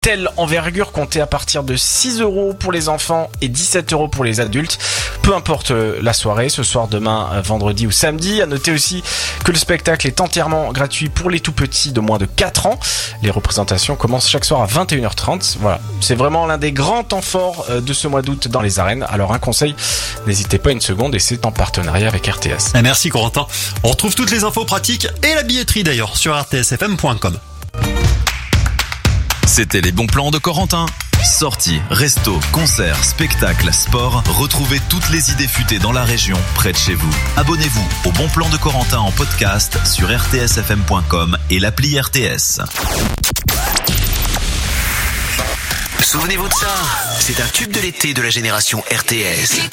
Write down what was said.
telle envergure comptez à partir de 6 € pour les enfants et 17 € pour les adultes. Peu importe la soirée, ce soir, demain, vendredi ou samedi. À noter aussi que le spectacle est entièrement gratuit pour les tout petits de moins de 4 ans. Les représentations commencent chaque soir à 21h30. Voilà, c'est vraiment l'un des grands temps forts de ce mois d'août dans les arènes. Alors un conseil, n'hésitez pas une seconde et c'est en partenariat avec RTS. Merci Corentin. On retrouve toutes les infos pratiques et la billetterie d'ailleurs sur rtsfm.com. C'était les bons plans de Corentin. Sorties, restos, concerts, spectacles, sport, retrouvez toutes les idées futées dans la région, près de chez vous. Abonnez-vous au Bon Plan de Corentin en podcast sur rtsfm.com et l'appli RTS. Souvenez-vous de ça, c'est un tube de l'été de la génération RTS.